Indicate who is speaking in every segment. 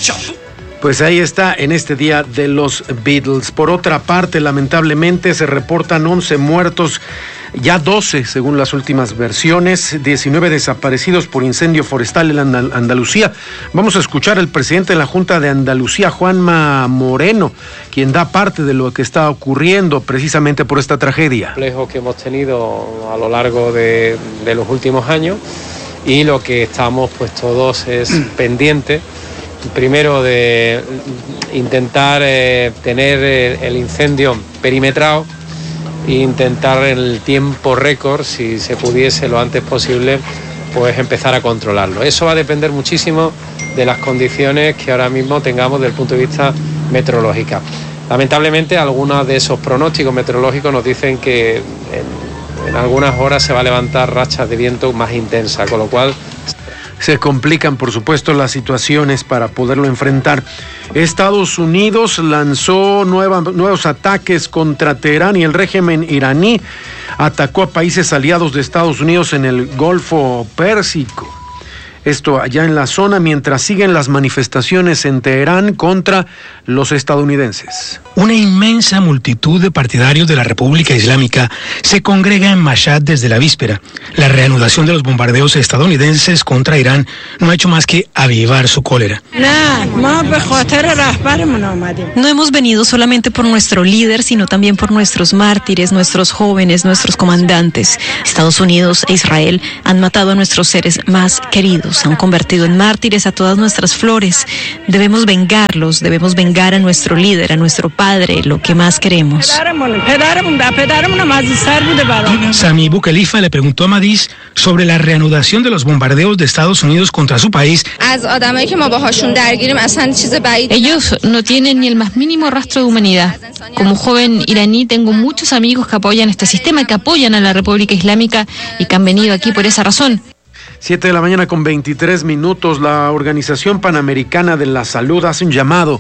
Speaker 1: Pues ahí está en este día de los Beatles. Por otra parte, lamentablemente se reportan 11 muertos, ya 12 según las últimas versiones, 19 desaparecidos por incendio forestal en Andalucía. Vamos a escuchar al presidente de la Junta de Andalucía, Juanma Moreno, quien da parte de lo que está ocurriendo precisamente por esta tragedia.
Speaker 2: Complejo que hemos tenido a lo largo de los últimos años, y lo que estamos pues todos es pendientes. Primero de intentar tener el incendio perimetrado e intentar en el tiempo récord, si se pudiese lo antes posible, pues empezar a controlarlo. Eso va a depender muchísimo de las condiciones que ahora mismo tengamos desde el punto de vista meteorológico. Lamentablemente, algunos de esos pronósticos meteorológicos nos dicen que en algunas horas se va a levantar rachas de viento más intensas, con lo cual
Speaker 1: se complican, por supuesto, las situaciones para poderlo enfrentar. Estados Unidos lanzó nuevos ataques contra Teherán y el régimen iraní atacó a países aliados de Estados Unidos en el Golfo Pérsico. Esto allá en la zona, mientras siguen las manifestaciones en Teherán contra los estadounidenses.
Speaker 3: Una inmensa multitud de partidarios de la República Islámica se congrega en Mashhad desde la víspera. La reanudación de los bombardeos estadounidenses contra Irán no ha hecho más que avivar su cólera.
Speaker 4: No hemos venido solamente por nuestro líder, sino también por nuestros mártires, nuestros jóvenes, nuestros comandantes. Estados Unidos e Israel han matado a nuestros seres más queridos. Han convertido en mártires a todas nuestras flores. Debemos vengarlos, debemos vengar a nuestro líder, a nuestro padre, lo que más queremos.
Speaker 3: Sami Abu Khalifa le preguntó a Madis sobre la reanudación de los bombardeos de Estados Unidos contra su país.
Speaker 5: Ellos no tienen ni el más mínimo rastro de humanidad. Como joven iraní tengo muchos amigos que apoyan este sistema, que apoyan a la República Islámica y que han venido aquí por esa razón.
Speaker 1: 7 de la mañana con 23 minutos. La Organización Panamericana de la Salud hace un llamado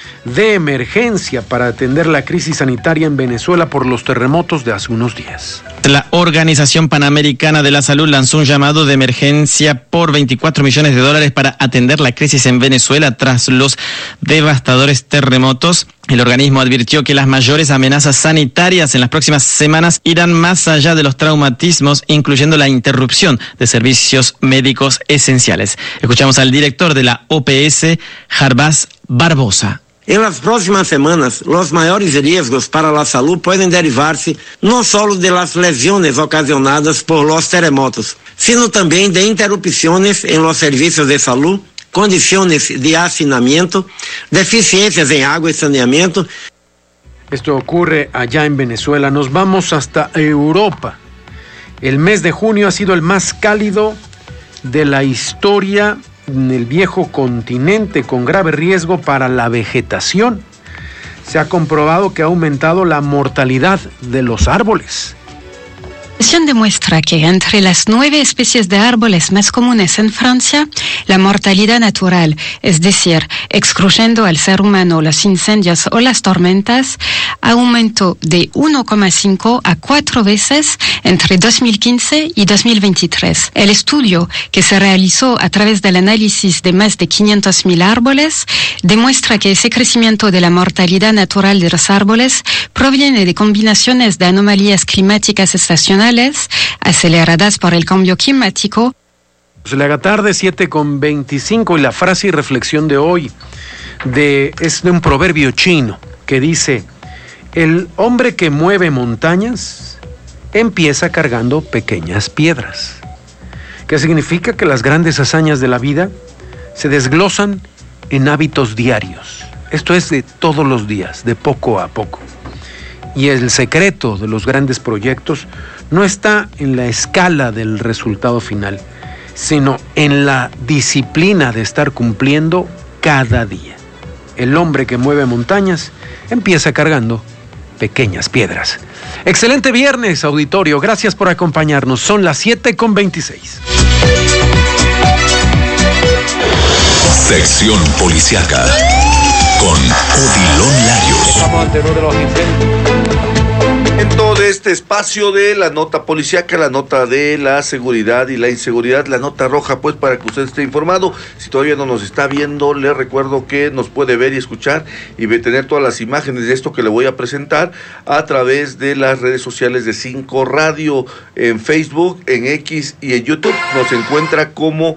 Speaker 1: de emergencia para atender la crisis sanitaria en Venezuela por los terremotos de hace unos días.
Speaker 6: La Organización Panamericana de la Salud lanzó un llamado de emergencia por $24 millones para atender la crisis en Venezuela tras los devastadores terremotos. El organismo advirtió que las mayores amenazas sanitarias en las próximas semanas irán más allá de los traumatismos, incluyendo la interrupción de servicios médicos esenciales. Escuchamos al director de la OPS, Jarbas Barbosa.
Speaker 7: En las próximas semanas, los mayores riesgos para la salud pueden derivarse no solo de las lesiones ocasionadas por los terremotos, sino también de interrupciones en los servicios de salud, condiciones de hacinamiento, deficiencias en agua y saneamiento.
Speaker 1: Esto ocurre allá en Venezuela. Nos vamos hasta Europa. El mes de junio ha sido el más cálido de la historia en el viejo continente, con grave riesgo para la vegetación. Se ha comprobado que ha aumentado la mortalidad de los árboles.
Speaker 8: La investigación demuestra que entre las 9 especies de árboles más comunes en Francia, la mortalidad natural, es decir, excluyendo al ser humano los incendios o las tormentas, aumentó de 1,5 a 4 veces entre 2015 y 2023. El estudio, que se realizó a través del análisis de más de 500.000 árboles, demuestra que ese crecimiento de la mortalidad natural de los árboles proviene de combinaciones de anomalías climáticas estacionales aceleradas por el cambio climático.
Speaker 1: Se le haga tarde, 7:25, y la frase y reflexión de hoy es de un proverbio chino que dice: el hombre que mueve montañas empieza cargando pequeñas piedras. ¿Qué significa? Que las grandes hazañas de la vida se desglosan en hábitos diarios. Esto es de todos los días, de poco a poco. Y el secreto de los grandes proyectos no está en la escala del resultado final, sino en la disciplina de estar cumpliendo cada día. El hombre que mueve montañas empieza cargando pequeñas piedras. Excelente viernes, auditorio. Gracias por acompañarnos. Son las 7:26.
Speaker 9: Sección Policiaca con Odilon Larios.
Speaker 2: Estamos ante uno de los incendios.
Speaker 9: este espacio de la nota policíaca, la nota de la seguridad y la inseguridad, la nota roja, pues para que usted esté informado. Si todavía no nos está viendo, le recuerdo que nos puede ver y escuchar y tener todas las imágenes de esto que le voy a presentar a través de las redes sociales de 5 Radio, en Facebook, en X y en YouTube. Nos encuentra como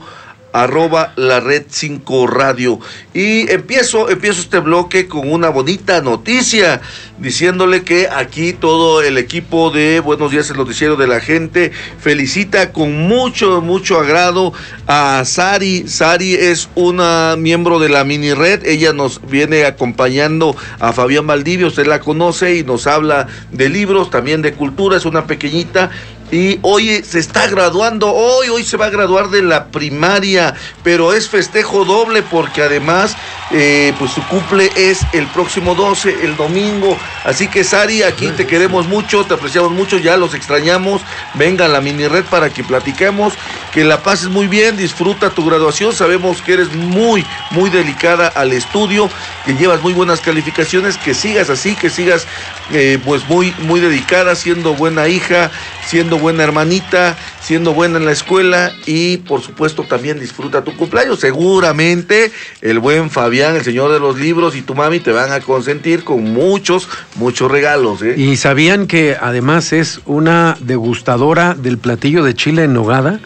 Speaker 9: @la red 5 Radio. Y empiezo este bloque con una bonita noticia, diciéndole que aquí todo el equipo de Buenos Días, el noticiero de la gente, felicita con mucho agrado a Sari. Sari es una miembro de la mini red, ella nos viene acompañando a Fabián Valdivia, usted la conoce y nos habla de libros, también de cultura, es una pequeñita. Y hoy se está graduando, hoy se va a graduar de la primaria, pero es festejo doble porque además pues su cumple es el próximo 12, el domingo. Así que Sari, aquí te queremos mucho, te apreciamos mucho, ya los extrañamos. Venga a la mini red para que platiquemos, que la pases muy bien, disfruta tu graduación. Sabemos que eres muy dedicada al estudio, que llevas muy buenas calificaciones, que sigas así, que sigas pues muy dedicada, siendo buena hija, siendo buena hermanita, siendo buena en la escuela y por supuesto también disfruta tu cumpleaños. Seguramente el buen Fabián, el señor de los libros, y tu mami te van a consentir con muchos regalos, ¿eh?
Speaker 1: Y sabían que además es una degustadora del platillo de chile en nogada.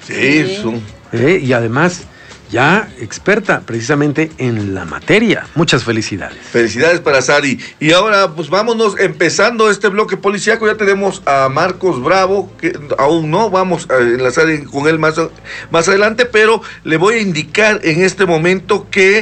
Speaker 9: Sí.
Speaker 1: Y además ya experta precisamente en la materia. Muchas felicidades.
Speaker 9: Felicidades para Sari. Y ahora pues vámonos empezando este bloque policíaco. Ya tenemos a Marcos Bravo, que aún no vamos a enlazar con él más adelante, pero le voy a indicar en este momento que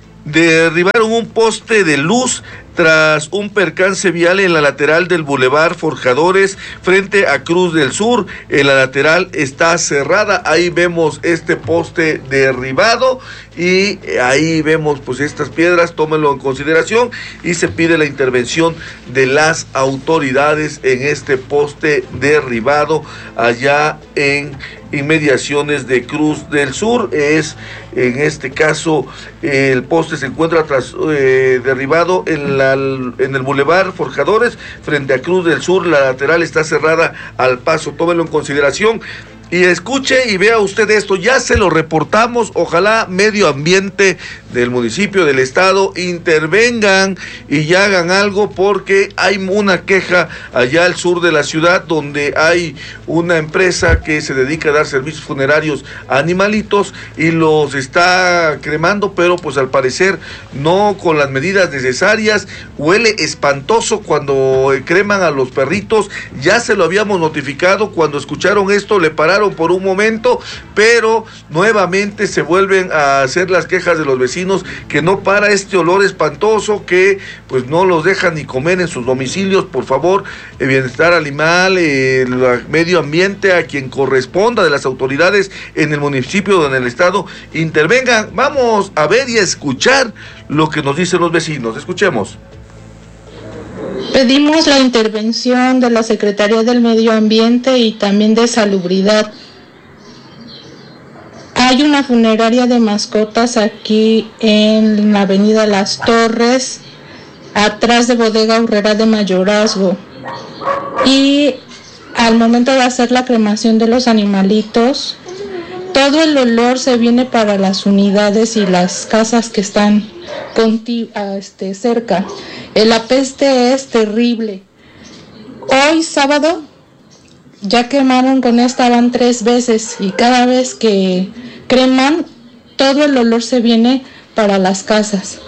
Speaker 9: derribaron un poste de luz tras un percance vial en la lateral del Boulevard Forjadores frente a Cruz del Sur. En la lateral está cerrada, ahí vemos este poste derribado y ahí vemos pues estas piedras, tómenlo en consideración y se pide la intervención de las autoridades en este poste derribado allá en inmediaciones de Cruz del Sur. En este caso el poste se encuentra derribado en el Boulevard Forjadores frente a Cruz del Sur. La lateral está cerrada al paso, tómelo en consideración. Y escuche y vea usted esto, ya se lo reportamos, ojalá Medio Ambiente del municipio, del estado, intervengan y ya hagan algo, porque hay una queja allá al sur de la ciudad donde hay una empresa que se dedica a dar servicios funerarios a animalitos y los está cremando, pero pues al parecer no con las medidas necesarias. Huele espantoso cuando creman a los perritos, ya se lo habíamos notificado, cuando escucharon esto le pararon por un momento, pero nuevamente se vuelven a hacer las quejas de los vecinos que no para este olor espantoso, que pues no los dejan ni comer en sus domicilios. Por favor, el bienestar animal, el medio ambiente, a quien corresponda de las autoridades en el municipio o en el estado, intervengan. Vamos a ver y a escuchar lo que nos dicen los vecinos. Escuchemos.
Speaker 10: Pedimos la intervención de la Secretaría del Medio Ambiente y también de Salubridad. Hay una funeraria de mascotas aquí en la avenida Las Torres, atrás de Bodega Urrera de Mayorazgo. Y al momento de hacer la cremación de los animalitos, todo el olor se viene para las unidades y las casas que están cerca. El apeste es terrible. Hoy sábado ya quemaron con esta, van 3 veces, y cada vez que creman todo el olor se viene para las casas.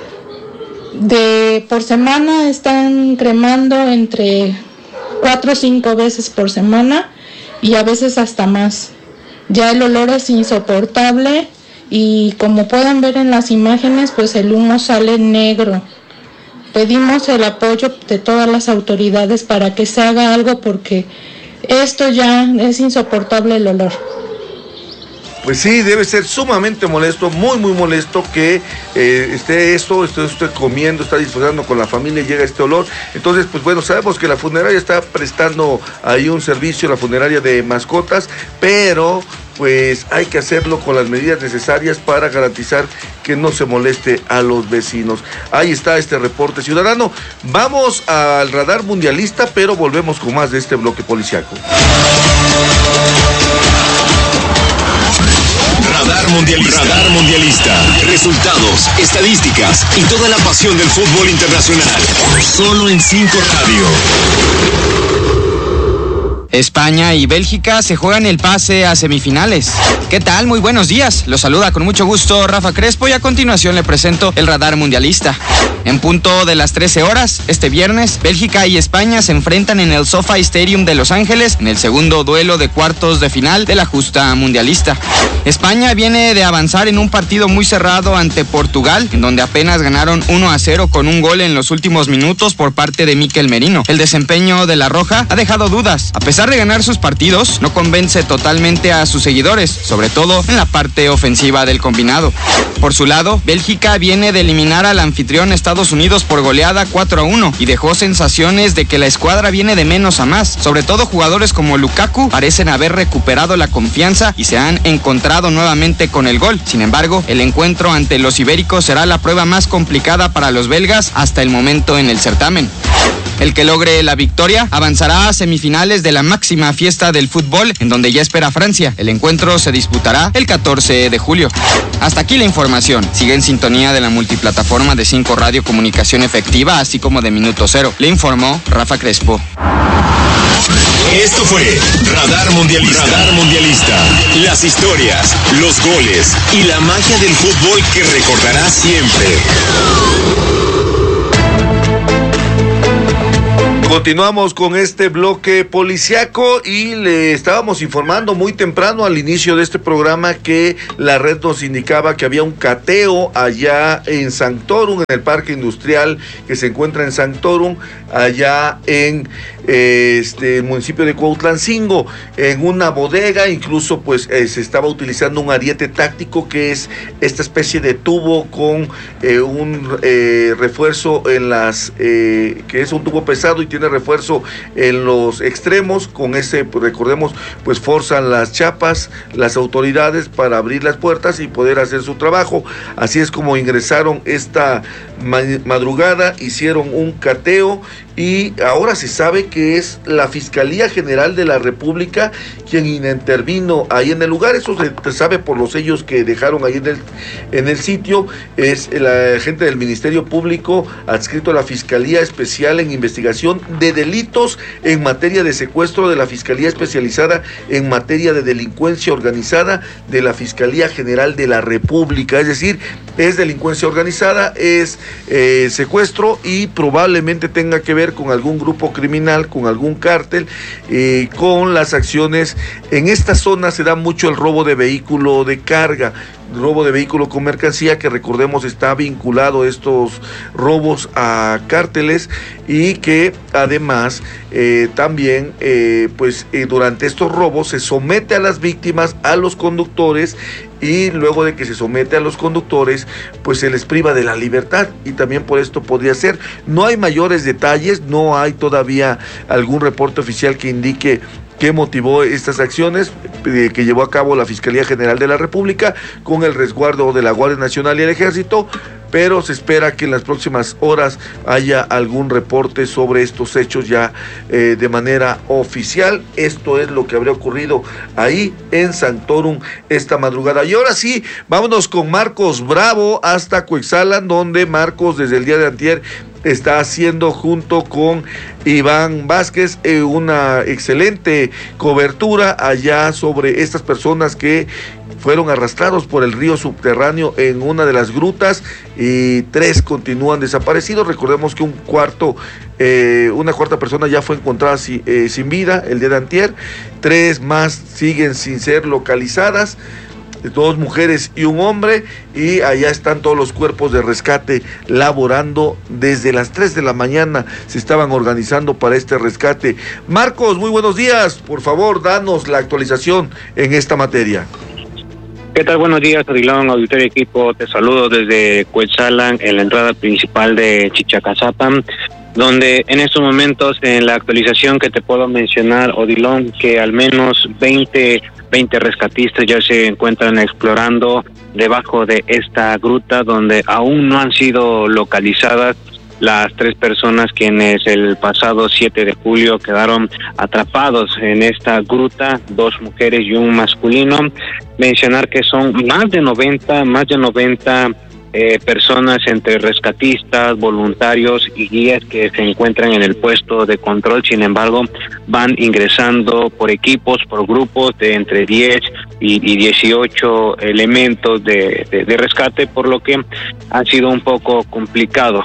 Speaker 10: Por semana están cremando entre 4 o 5 veces por semana y a veces hasta más. Ya el olor es insoportable y como pueden ver en las imágenes, pues el humo sale negro. Pedimos el apoyo de todas las autoridades para que se haga algo, porque esto ya es insoportable el olor.
Speaker 9: Pues sí, debe ser sumamente molesto, muy molesto que esté usted comiendo, está disfrutando con la familia y llega este olor. Entonces, pues bueno, sabemos que la funeraria está prestando ahí un servicio, la funeraria de mascotas, pero pues hay que hacerlo con las medidas necesarias para garantizar que no se moleste a los vecinos. Ahí está este reporte ciudadano. Vamos al radar mundialista, pero volvemos con más de este bloque policiaco.
Speaker 11: Radar Mundialista. Resultados, estadísticas y toda la pasión del fútbol internacional. Solo en 5 Radio.
Speaker 12: España y Bélgica se juegan el pase a semifinales. ¿Qué tal? Muy buenos días. Los saluda con mucho gusto Rafa Crespo y a continuación le presento el radar mundialista. En punto de las 13 horas, este viernes, Bélgica y España se enfrentan en el SoFi Stadium de Los Ángeles en el segundo duelo de cuartos de final de la justa mundialista. España viene de avanzar en un partido muy cerrado ante Portugal, en donde apenas ganaron 1-0 con un gol en los últimos minutos por parte de Mikel Merino. El desempeño de la Roja ha dejado dudas. A pesar de ganar sus partidos, no convence totalmente a sus seguidores, sobre todo en la parte ofensiva del combinado. Por su lado, Bélgica viene de eliminar al anfitrión Estados Unidos por goleada 4-1 y dejó sensaciones de que la escuadra viene de menos a más. Sobre todo jugadores como Lukaku parecen haber recuperado la confianza y se han encontrado nuevamente con el gol. Sin embargo, el encuentro ante los ibéricos será la prueba más complicada para los belgas hasta el momento en el certamen. El que logre la victoria avanzará a semifinales de la máxima fiesta del fútbol, en donde ya espera Francia. El encuentro se disputará el 14 de julio. Hasta aquí la información. Sigue en sintonía de la multiplataforma de 5 Radio Comunicación Efectiva, así como de Minuto Cero. Le informó Rafa Crespo.
Speaker 11: Esto fue Radar Mundialista. Las historias, los goles y la magia del fútbol que recordarás siempre.
Speaker 9: Continuamos con este bloque policiaco y le estábamos informando muy temprano al inicio de este programa que la red nos indicaba que había un cateo allá en Sanctorum, en el parque industrial que se encuentra en Sanctorum, allá en el municipio de Cuautlancingo, en una bodega. Incluso pues se estaba utilizando un ariete táctico, que es esta especie de tubo con un refuerzo en las que es un tubo pesado y tiene refuerzo en los extremos. Con ese, pues, recordemos, pues forzan las chapas las autoridades para abrir las puertas y poder hacer su trabajo. Así es como ingresaron esta madrugada, hicieron un cateo y ahora se sabe que es la Fiscalía General de la República quien intervino ahí en el lugar. Eso se sabe por los sellos que dejaron ahí en el sitio. Es la gente del Ministerio Público adscrito a la Fiscalía Especial en Investigación de Delitos en materia de secuestro de la Fiscalía Especializada en materia de delincuencia organizada de la Fiscalía General de la República. Es decir, es delincuencia organizada, es secuestro y probablemente tenga que ver con algún grupo criminal, con algún cártel, con las acciones. En esta zona se da mucho el robo de vehículo de carga, robo de vehículo con mercancía, que recordemos está vinculado estos robos a cárteles y que además también durante estos robos se somete a las víctimas, a los conductores, y luego de que se somete a los conductores pues se les priva de la libertad, y también por esto podría ser. No hay mayores detalles, no hay todavía algún reporte oficial que indique qué motivó estas acciones que llevó a cabo la Fiscalía General de la República con el resguardo de la Guardia Nacional y el Ejército, pero se espera que en las próximas horas haya algún reporte sobre estos hechos ya de manera oficial. Esto es lo que habría ocurrido ahí en Sanctorum esta madrugada. Y ahora sí, vámonos con Marcos Bravo hasta Cuexalan, donde Marcos desde el día de antier está haciendo junto con Iván Vázquez una excelente cobertura allá sobre estas personas que fueron arrastrados por el río subterráneo en una de las grutas, y 3 continúan desaparecidos. Recordemos que una cuarta persona ya fue encontrada sin vida el día de antier, 3 más siguen sin ser localizadas, 2 mujeres y un hombre, y allá están todos los cuerpos de rescate laborando desde las 3 de la mañana. Se estaban organizando para este rescate. Marcos, muy buenos días. Por favor, danos la actualización en esta materia.
Speaker 13: ¿Qué tal? Buenos días, Odilon, auditorio equipo. Te saludo desde Cuetzalan, en la entrada principal de Chichacazapan. donde en estos momentos, en la actualización que te puedo mencionar, Odilon, que al menos 20 rescatistas ya se encuentran explorando debajo de esta gruta, donde aún no han sido localizadas las 3 personas quienes el pasado 7 de julio quedaron atrapados en esta gruta, 2 mujeres y un masculino. Mencionar que son más de 90 personas entre rescatistas, voluntarios y guías que se encuentran en el puesto de control. Sin embargo, van ingresando por equipos, por grupos de entre 10 y 18 elementos de rescate, por lo que ha sido un poco complicado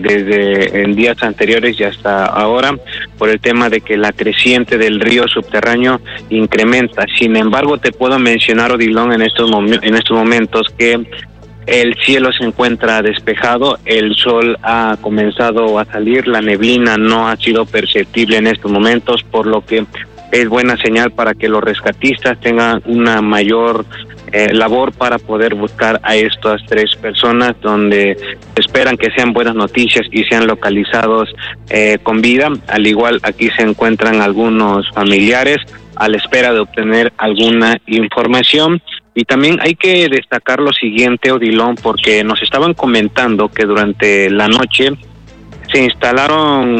Speaker 13: desde en días anteriores y hasta ahora por el tema de que la creciente del río subterráneo incrementa. Sin embargo, te puedo mencionar, Odilon, en estos momentos que el cielo se encuentra despejado, el sol ha comenzado a salir, la neblina no ha sido perceptible en estos momentos, por lo que es buena señal para que los rescatistas tengan una mayor labor para poder buscar a estas 3 personas, donde esperan que sean buenas noticias y sean localizados con vida. Al igual, aquí se encuentran algunos familiares a la espera de obtener alguna información. Y también hay que destacar lo siguiente, Odilon, porque nos estaban comentando que durante la noche se instalaron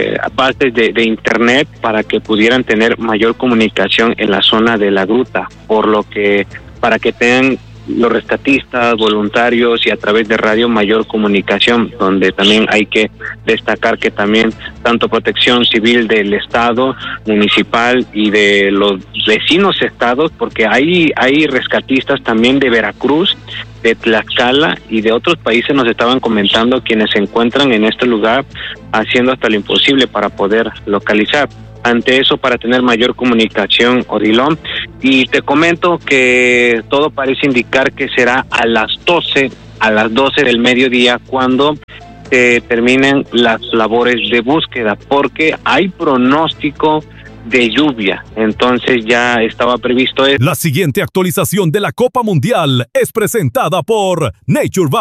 Speaker 13: bases de internet para que pudieran tener mayor comunicación en la zona de la gruta, por lo que para que tengan los rescatistas, voluntarios y a través de radio mayor comunicación, donde también hay que destacar que también tanto Protección Civil del Estado, municipal y de los vecinos estados, porque hay rescatistas también de Veracruz, de Tlaxcala y de otros países, nos estaban comentando, quienes se encuentran en este lugar haciendo hasta lo imposible para poder localizar. Ante eso, para tener mayor comunicación, Odilon, y te comento que todo parece indicar que será a las 12 del mediodía cuando terminen las labores de búsqueda, porque hay pronóstico de lluvia, entonces ya estaba previsto eso.
Speaker 14: La siguiente actualización de la Copa Mundial es presentada por Nature